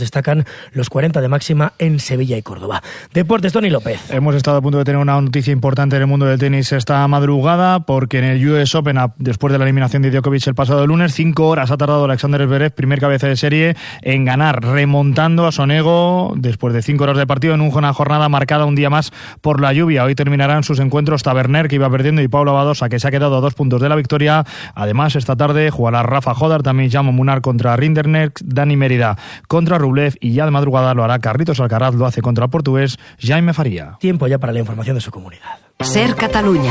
destacan los 40 de máxima en Sevilla y Córdoba. Deportes, Tony López. Hemos estado a punto de tener una noticia importante en el mundo del tenis esta madrugada, porque en el US Open, después de la eliminación de Djokovic el pasado lunes, 5 horas ha tardado Alexander Zverev, primer cabeza de serie, en ganar, remontando a Sonego después de 5 horas de partido en una jornada marcada un día más por la lluvia. Hoy terminarán sus encuentros Taberner, que iba perdiendo, y Paula Badosa, que se ha quedado a 2 puntos de la victoria. Además, esta tarde jugará Rafa Jodar, también Jaume Munar contra Rinderknecht, Dani Mérida contra Rublev, y ya de madrugada lo hará Carlitos Alcaraz, lo hace contra el portugués Jaime Faria. Tiempo ya para la información de su comunidad. Ser Catalunya.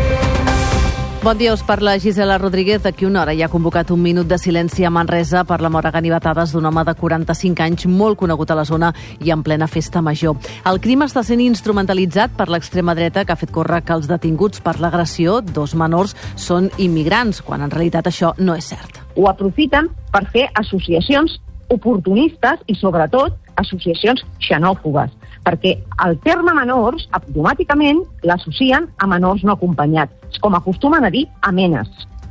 Bon dia, us parla Gisela Rodríguez. D'aquí una hora ja ha convocat un minut de silenci a Manresa per la mort a ganivetades d'un home de 45 anys molt conegut a la zona i en plena festa major. El crim està sent instrumentalitzat per l'extrema dreta, que ha fet córrer que els detinguts per l'agressió, 2 menors, són immigrants, quan en realitat això no és cert. Ho aprofiten per fer associacions oportunistes i, sobretot, associacions xenòfobes, perquè el terme menors automàticament l'associen a menors no acompanyats, com acostumen a dir, amenes.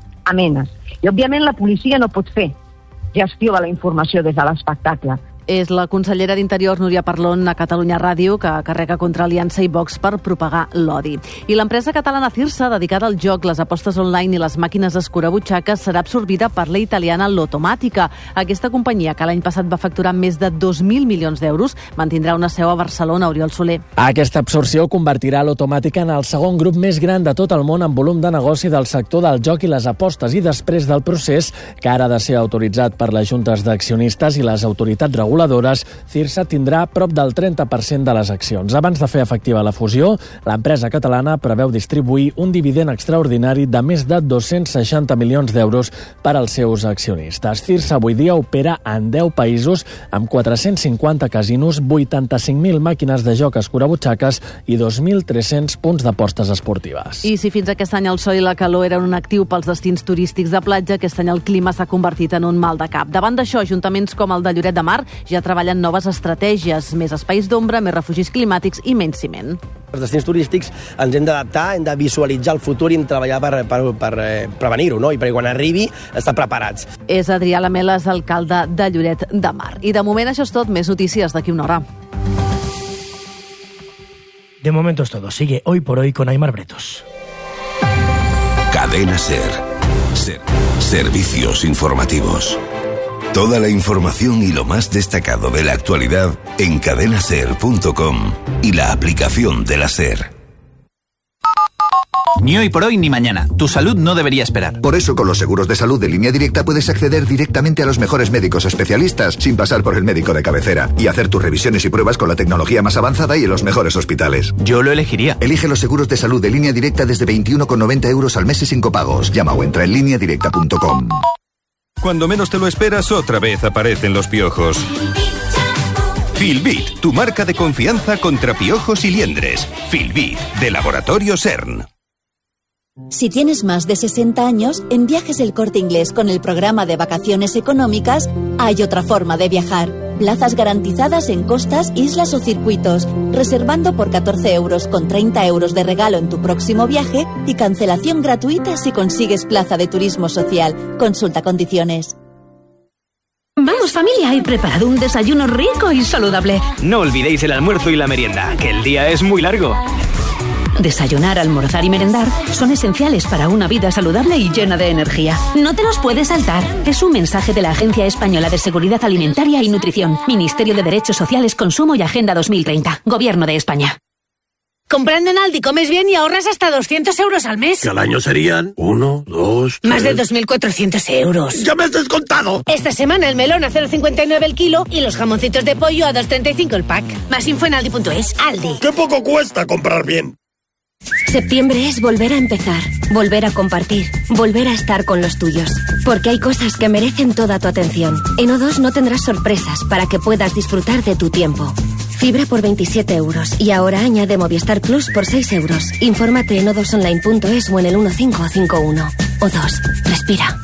I, òbviament, la policia no pot fer gestió de la informació des de l'espectacle. És la consellera d'Interior, Núria Parlon, a Catalunya Ràdio, que carrega contra Aliança i Vox per propagar l'odi. I l'empresa catalana Cirsa, dedicada al joc, les apostes online i les màquines escurabutxaques, serà absorbida per la italiana Lottomatica. Aquesta companyia, que l'any passat va facturar més de 2.000 milions d'euros, mantindrà una seu a Barcelona. Oriol Soler. Aquesta absorció convertirà Lottomatica en el segon grup més gran de tot el món en volum de negoci del sector del joc i les apostes, i després del procés, que ara ha de ser autoritzat per les juntes d'accionistes i les autoritats reguladores, Cirsa tindrà prop del 30% de les accions. Abans de fer efectiva la fusió, l'empresa catalana preveu distribuir un dividend extraordinari de més de 260 milions d'euros per als seus accionistes. Cirsa avui dia opera en 10 països amb 450 casinos, 85.000 màquines de joc escurabutxaques i 2.300 punts d'apostes esportives. I si fins aquest any el sol i la calor eren un actiu pels destins turístics de platja, aquest any el clima s'ha convertit en un mal de cap. Davant d'això, ajuntaments com el de Lloret de Mar ja treballen noves estratègies, més espais d'ombra, més refugis climàtics i menys ciment. Els destins turístics ens hem d'adaptar, hem de visualitzar el futur i hem de treballar per prevenir-ho, no? I perquè quan arribi estar preparats. És Adrià Lameles, alcalde de Lloret de Mar. I de moment això és tot, més notícies d'aquí una hora. De momento es todo. Sigue Hoy por Hoy con Aimar Bretos. Cadena SER. Servicios informativos. Toda la información y lo más destacado de la actualidad en cadenaser.com y la aplicación de la SER. Ni hoy por hoy ni mañana. Tu salud no debería esperar. Por eso, con los seguros de salud de Línea Directa puedes acceder directamente a los mejores médicos especialistas sin pasar por el médico de cabecera y hacer tus revisiones y pruebas con la tecnología más avanzada y en los mejores hospitales. Yo lo elegiría. Elige los seguros de salud de Línea Directa desde 21,90 euros al mes y sin copagos. Llama o entra en lineadirecta.com. Cuando menos te lo esperas, otra vez aparecen los piojos. Filbit, tu marca de confianza contra piojos y liendres. Filbit, de Laboratorio CERN. Si tienes más de 60 años, en Viajes El Corte Inglés con el programa de vacaciones económicas hay otra forma de viajar. Plazas garantizadas en costas, islas o circuitos, reservando por 14 euros con 30 euros de regalo en tu próximo viaje y cancelación gratuita si consigues plaza de turismo social. Consulta condiciones. Vamos familia, he preparado un desayuno rico y saludable. No olvidéis el almuerzo y la merienda, que el día es muy largo. Desayunar, almorzar y merendar son esenciales para una vida saludable y llena de energía. No te los puedes saltar. Es un mensaje de la Agencia Española de Seguridad Alimentaria y Nutrición, Ministerio de Derechos Sociales, Consumo y Agenda 2030, Gobierno de España. Comprando en Aldi comes bien y ahorras hasta 200 euros al mes. Que al año serían 1, 2, 3... Más de 2.400 euros. ¡Ya me has descontado! Esta semana el melón a 0,59 el kilo y los jamoncitos de pollo a 2,35 el pack. Más info en aldi.es. Aldi. ¡Qué poco cuesta comprar bien! Septiembre es volver a empezar, volver a compartir, volver a estar con los tuyos. Porque hay cosas que merecen toda tu atención. En O2 no tendrás sorpresas para que puedas disfrutar de tu tiempo. Fibra por 27 euros y ahora añade Movistar Plus por 6 euros. Infórmate en o2online.es o en el 1551. O2, respira.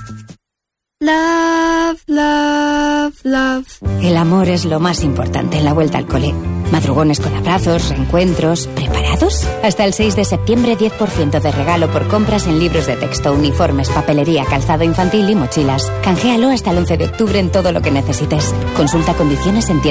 Love, love, love. El amor es lo más importante en la vuelta al cole. Madrugones con abrazos, reencuentros. ¿Preparados? Hasta el 6 de septiembre 10% de regalo por compras en libros de texto, uniformes, papelería, calzado infantil y mochilas. Canjealo hasta el 11 de octubre en todo lo que necesites. Consulta condiciones en